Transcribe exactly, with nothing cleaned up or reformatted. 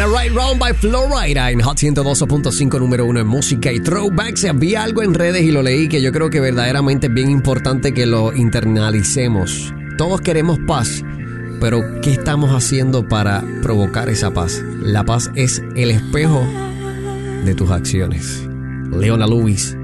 Era Right Round by Florida en Hot ciento dos punto cinco, número uno en música y throwbacks. Vi algo en redes y lo leí que yo creo que verdaderamente es bien importante que lo internalicemos. Todos queremos paz, pero ¿qué estamos haciendo para provocar esa paz? La paz es el espejo de tus acciones. Leona Lewis.